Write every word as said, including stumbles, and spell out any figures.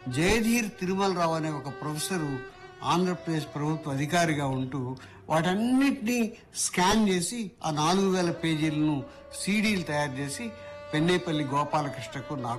జయధీర్ తిరుమలరావు అనే ఒక ప్రొఫెసరు ఆంధ్రప్రదేశ్ ప్రభుత్వ అధికారిగా ఉంటూ వాటన్నిటినీ స్కాన్ చేసి ఆ నాలుగు వేల పేజీలను సీడీలు తయారు చేసి పెన్నేపల్లి గోపాలకృష్ణకు నాకు